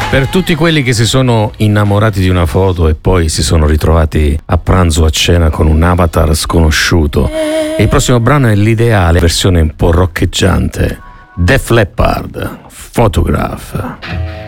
Per tutti quelli che si sono innamorati di una foto e poi si sono ritrovati a pranzo o a cena con un avatar sconosciuto. E il prossimo brano è l'ideale versione un po' roccheggiante. Def Leppard, Photograph.